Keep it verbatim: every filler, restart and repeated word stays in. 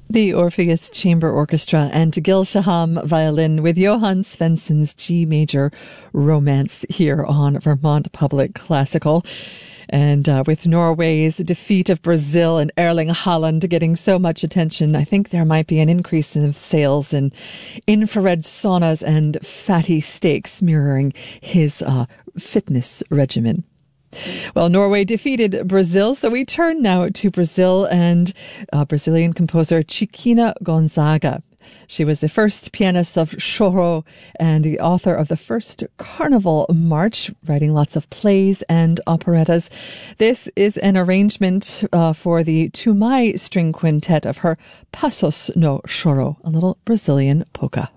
The Orpheus Chamber Orchestra and Gil Shaham violin with Johann Svensson's G major romance here on Vermont Public Classical. And uh, with Norway's defeat of Brazil and Erling Haaland getting so much attention, I think there might be an increase in sales in infrared saunas and fatty steaks mirroring his uh, fitness regimen. Well, Norway defeated Brazil, so we turn now to Brazil and uh, Brazilian composer Chiquinha Gonzaga. She was the first pianist of choro and the author of the first Carnival March, writing lots of plays and operettas. This is an arrangement uh, for the Tumai string quintet of her Passos no Choro, a little Brazilian polka.